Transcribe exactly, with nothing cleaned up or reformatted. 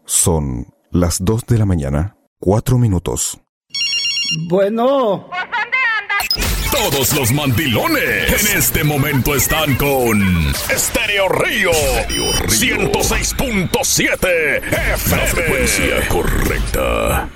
Son las dos de la mañana, cuatro minutos. Bueno. Todos los mandilones en este momento están con Estéreo Río, ciento seis punto siete F M. La frecuencia correcta.